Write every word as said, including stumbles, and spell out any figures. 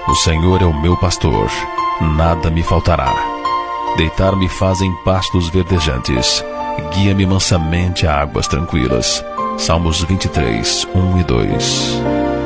O Senhor é o meu pastor, nada me faltará. Deitar-me faz em pastos verdejantes, guia-me mansamente a águas tranquilas. Salmos vinte e três, um e dois.